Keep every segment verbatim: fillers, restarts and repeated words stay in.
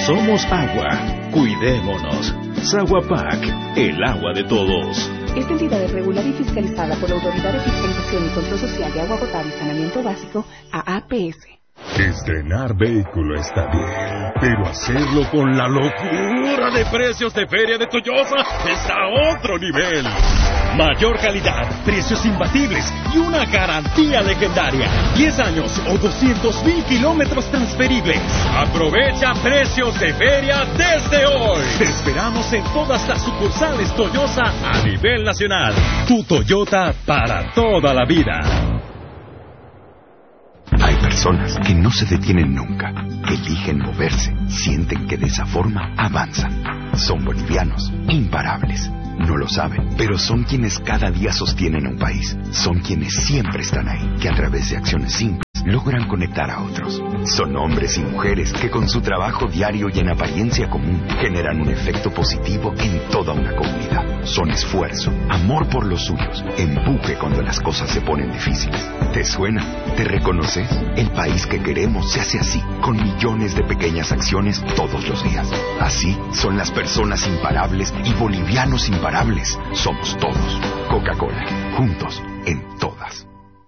Somos agua. Cuidémonos. Saguapac, el agua de todos. Esta entidad es regulada y fiscalizada por la Autoridad de Fiscalización y Control Social de Agua Potable y Saneamiento Básico, A A P S. Estrenar vehículo está bien, pero hacerlo con la locura de precios de Feria de Toyota está a otro nivel. Mayor calidad, precios imbatibles y una garantía legendaria. diez años o doscientos mil kilómetros transferibles. Aprovecha precios de feria desde hoy. Te esperamos en todas las sucursales Toyota a nivel nacional. Tu Toyota para toda la vida. Hay personas que no se detienen nunca, que eligen moverse, sienten que de esa forma avanzan. Son bolivianos, imparables. No lo saben, pero son quienes cada día sostienen a un país. Son quienes siempre están ahí, que a través de acciones simples logran conectar a otros. Son hombres y mujeres que con su trabajo diario y en apariencia común generan un efecto positivo en toda una comunidad. Son esfuerzo, amor por los suyos, empuje cuando las cosas se ponen difíciles. ¿Te suena? ¿Te reconoces? El país que queremos se hace así, con millones de pequeñas acciones todos los días. Así son las personas imparables y bolivianos imparables. Somos todos. Coca-Cola, juntos en todas.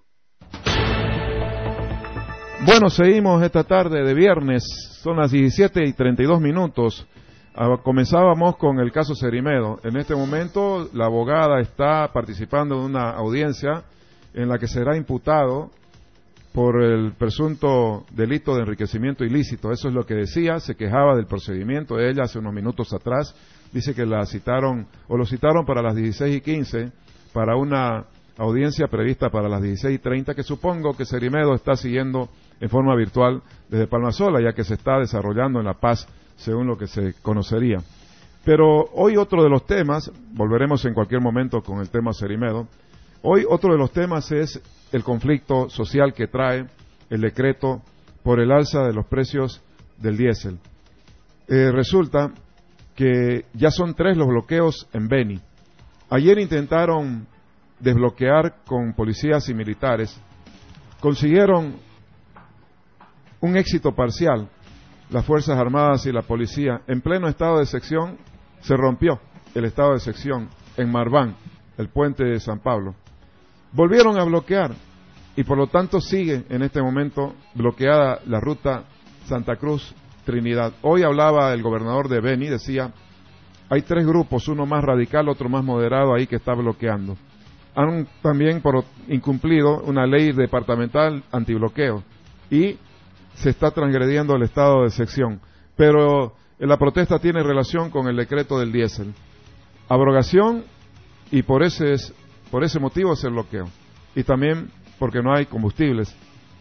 Bueno, seguimos esta tarde de viernes, son las diecisiete y treinta y dos minutos. Ah, comenzábamos con el caso Cerimedo. En este momento la abogada está participando en una audiencia en la que será imputado por el presunto delito de enriquecimiento ilícito. Eso es lo que decía, se quejaba del procedimiento de ella hace unos minutos atrás. Dice que la citaron, o lo citaron para las dieciséis y quince, para una audiencia prevista para las dieciséis y treinta, que supongo que Cerimedo está siguiendo en forma virtual desde Palmasola, ya que se está desarrollando en La Paz, según lo que se conocería. Pero hoy otro de los temas, volveremos en cualquier momento con el tema Cerimedo, hoy otro de los temas es el conflicto social que trae el decreto por el alza de los precios del diésel. Eh, resulta que ya son tres los bloqueos en Beni. Ayer intentaron desbloquear con policías y militares, consiguieron un éxito parcial. Las Fuerzas Armadas y la policía, en pleno estado de sección, se rompió el estado de sección en Marván, el puente de San Pablo. Volvieron a bloquear y por lo tanto sigue en este momento bloqueada la ruta Santa Cruz-Trinidad. Hoy hablaba el gobernador de Beni, decía, hay tres grupos, uno más radical, otro más moderado ahí que está bloqueando. Han también por incumplido una ley departamental antibloqueo y se está transgrediendo el estado de sección. Pero la protesta tiene relación con el decreto del diésel. Abrogación y por ese, es, por ese motivo es el bloqueo. Y también porque no hay combustibles.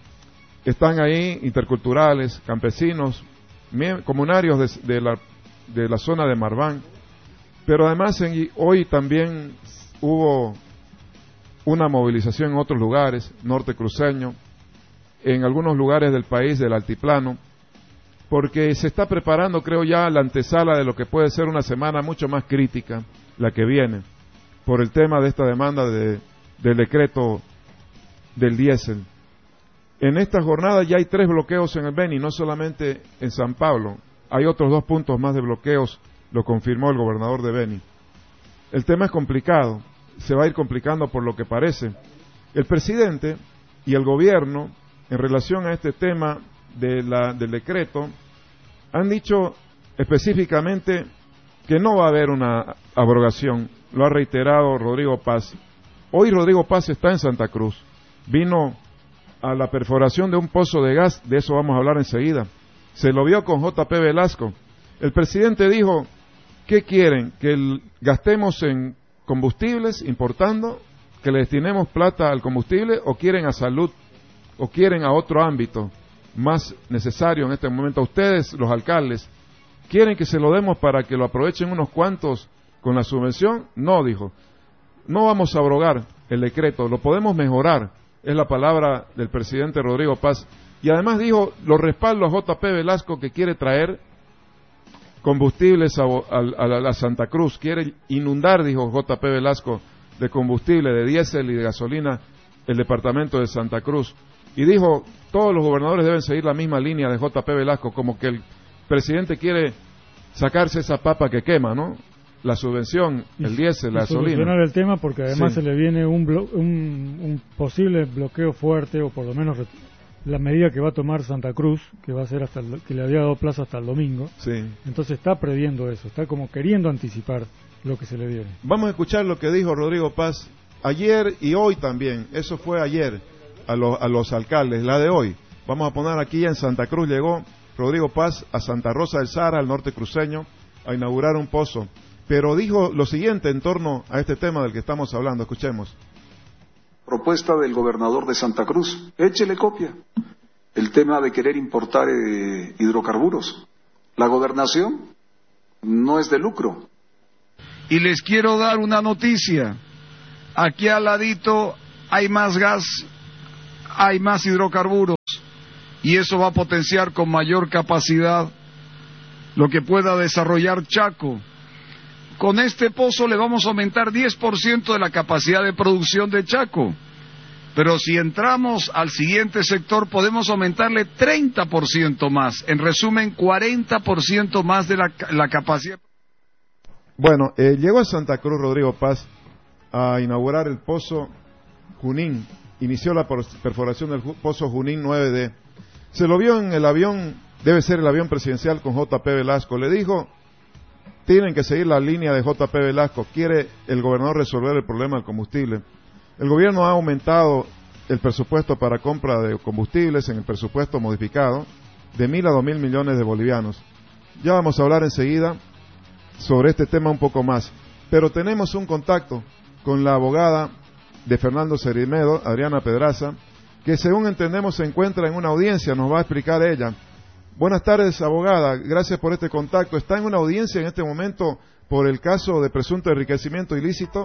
Están ahí interculturales, campesinos, comunarios de, de, la, de la zona de Marván. Pero además en, hoy también hubo una movilización en otros lugares, norte cruceño, en algunos lugares del país, del altiplano, porque se está preparando, creo ya, la antesala de lo que puede ser una semana mucho más crítica, la que viene, por el tema de esta demanda de, del decreto del diésel. En esta jornada ya hay tres bloqueos en el Beni, no solamente en San Pablo, hay otros dos puntos más de bloqueos, lo confirmó el gobernador de Beni. El tema es complicado, se va a ir complicando por lo que parece. El presidente y el gobierno, en relación a este tema de la, del decreto, han dicho específicamente que no va a haber una abrogación. Lo ha reiterado Rodrigo Paz. Hoy Rodrigo Paz está en Santa Cruz. Vino a la perforación de un pozo de gas, de eso vamos a hablar enseguida. Se lo vio con J P Velasco. El presidente dijo, ¿qué quieren? ¿Que el, gastemos en combustibles importando? ¿Que le destinemos plata al combustible? ¿O quieren a salud? ¿O quieren a otro ámbito más necesario en este momento? A ustedes, los alcaldes, ¿quieren que se lo demos para que lo aprovechen unos cuantos con la subvención? No, dijo. No vamos a abrogar el decreto, lo podemos mejorar. Es la palabra del presidente Rodrigo Paz. Y además dijo, lo respaldo a J P Velasco, que quiere traer combustibles a, a, a, a Santa Cruz. Quiere inundar, dijo J P Velasco, de combustible, de diésel y de gasolina el departamento de Santa Cruz. Y dijo, todos los gobernadores deben seguir la misma línea de J P Velasco, como que el, presidente quiere sacarse esa papa que quema, ¿no? La subvención, y, el diésel, la gasolina. Solucionar el tema porque además Sí. se le viene un, blo un, un posible bloqueo fuerte, o por lo menos la medida que va a tomar Santa Cruz, que va a ser hasta el, que le había dado plazo hasta el domingo. Sí. Entonces está previendo eso, está como queriendo anticipar lo que se le viene. Vamos a escuchar lo que dijo Rodrigo Paz ayer y hoy también. Eso fue ayer a, lo, a los alcaldes, la de hoy. Vamos a poner aquí en Santa Cruz llegó Rodrigo Paz a Santa Rosa del Sara, al norte cruceño, a inaugurar un pozo. Pero dijo lo siguiente en torno a este tema del que estamos hablando. Escuchemos. Propuesta del gobernador de Santa Cruz, échele copia. El tema de querer importar eh, hidrocarburos. La gobernación no es de lucro. Y les quiero dar una noticia. Aquí al ladito hay más gas, hay más hidrocarburos, y eso va a potenciar con mayor capacidad lo que pueda desarrollar Chaco. Con este pozo le vamos a aumentar diez por ciento de la capacidad de producción de Chaco. Pero si entramos al siguiente sector podemos aumentarle treinta por ciento más. En resumen, cuarenta por ciento más de la, la capacidad. Bueno, eh, llegó a Santa Cruz Rodrigo Paz a inaugurar el pozo Junín. Inició la perforación del pozo Junín nueve D. Se lo vio en el avión, debe ser el avión presidencial con J P Velasco. Le dijo, tienen que seguir la línea de J P Velasco. Quiere el gobernador resolver el problema del combustible. El gobierno ha aumentado el presupuesto para compra de combustibles en el presupuesto modificado de mil a dos mil millones de bolivianos. Ya vamos a hablar enseguida sobre este tema un poco más. Pero tenemos un contacto con la abogada de Fernando Cerimedo, Adriana Pedraza, que según entendemos se encuentra en una audiencia, nos va a explicar ella. Buenas tardes, abogada, gracias por este contacto. ¿Está en una audiencia en este momento por el caso de presunto enriquecimiento ilícito?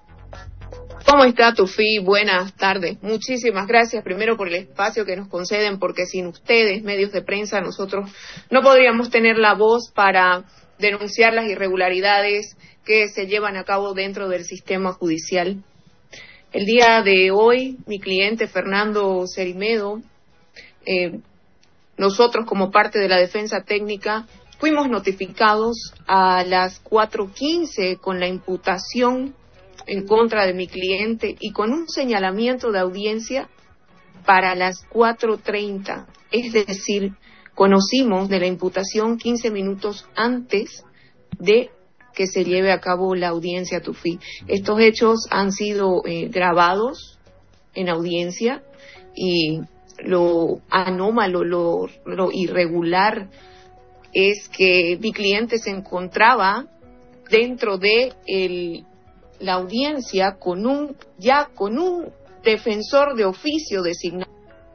¿Cómo está, Tufi? Buenas tardes. Muchísimas gracias primero por el espacio que nos conceden, porque sin ustedes, medios de prensa, nosotros no podríamos tener la voz para denunciar las irregularidades que se llevan a cabo dentro del sistema judicial. El día de hoy, mi cliente Fernando Cerimedo, eh, nosotros como parte de la defensa técnica, fuimos notificados a las cuatro quince con la imputación en contra de mi cliente y con un señalamiento de audiencia para las cuatro treinta. Es decir, conocimos de la imputación quince minutos antes de que se lleve a cabo la audiencia, Tufi. Estos hechos han sido eh, grabados en audiencia y lo anómalo, lo, lo irregular es que mi cliente se encontraba dentro de el, la audiencia con un ya con un defensor de oficio designado.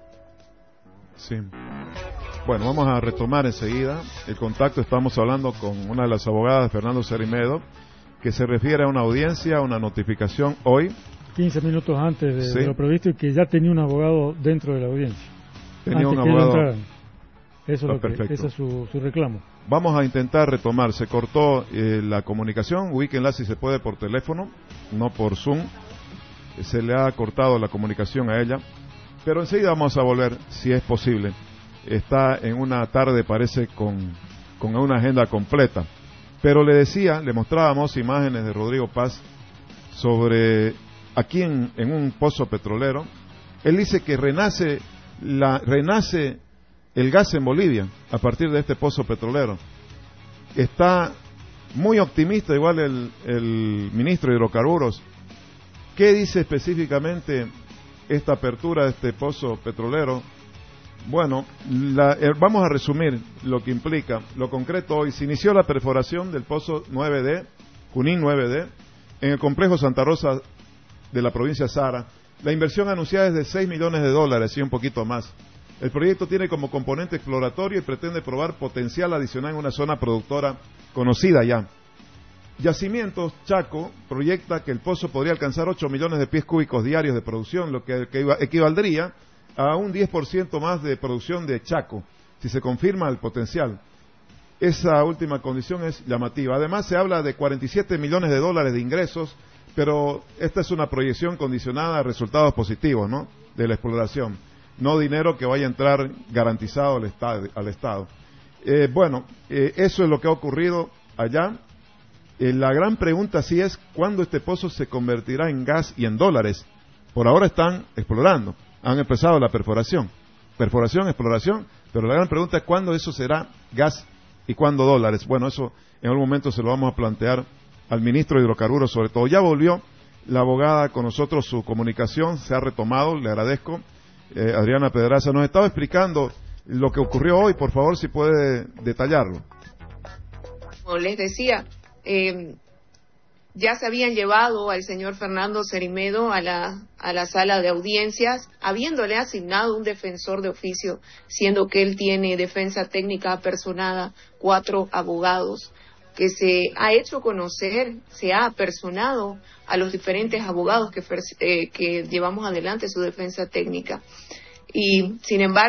Sí. Bueno, vamos a retomar enseguida el contacto. Estamos hablando con una de las abogadas, Fernando Cerimedo, que se refiere a una audiencia, a una notificación hoy. quince minutos antes de, sí. de lo previsto, y que ya tenía un abogado dentro de la audiencia. Tenía antes un que abogado. Eso Ah, es lo que, perfecto. ese es su, su reclamo. Vamos a intentar retomar. Se cortó eh, la comunicación. Ubíquenla si se puede por teléfono, no por Zoom. Se le ha cortado la comunicación a ella. Pero enseguida vamos a volver, si es posible. Está en una tarde, parece, con, con una agenda completa. Pero le decía, le mostrábamos imágenes de Rodrigo Paz sobre aquí en, en un pozo petrolero. Él dice que renace, la, renace el gas en Bolivia a partir de este pozo petrolero. Está muy optimista, igual el, el ministro de Hidrocarburos. ¿Qué dice específicamente esta apertura de este pozo petrolero? Bueno, la, eh, vamos a resumir lo que implica. Lo concreto hoy, se inició la perforación del pozo nueve D, Junín nueve D, en el complejo Santa Rosa de la provincia Sara. La inversión anunciada es de seis millones de dólares y un poquito más. El proyecto tiene como componente exploratorio y pretende probar potencial adicional en una zona productora conocida ya. Yacimientos Chaco proyecta que el pozo podría alcanzar ocho millones de pies cúbicos diarios de producción, lo que, que equivaldría a un diez por ciento más de producción de Chaco, si se confirma el potencial. Esa última condición es llamativa. Además, se habla de cuarenta y siete millones de dólares de ingresos, pero esta es una proyección condicionada a resultados positivos, ¿no?, de la exploración, no dinero que vaya a entrar garantizado al Estado. Al Estado. Eh, bueno, eh, eso es lo que ha ocurrido allá. Eh, la gran pregunta sí es cuándo este pozo se convertirá en gas y en dólares. Por ahora están explorando, han empezado la perforación, perforación, exploración, pero la gran pregunta es cuándo eso será gas y cuándo dólares. Bueno, eso en algún momento se lo vamos a plantear al ministro de Hidrocarburos, sobre todo. Ya volvió la abogada con nosotros, su comunicación se ha retomado, le agradezco. Eh, Adriana Pedraza nos estaba explicando lo que ocurrió hoy, por favor, si puede detallarlo. Como les decía, eh, ya se habían llevado al señor Fernando Cerimedo a la, a la sala de audiencias, habiéndole asignado un defensor de oficio, siendo que él tiene defensa técnica apersonada, cuatro abogados, que se ha hecho conocer, se ha apersonado a los diferentes abogados que, eh, que llevamos adelante su defensa técnica. Y, sin embargo,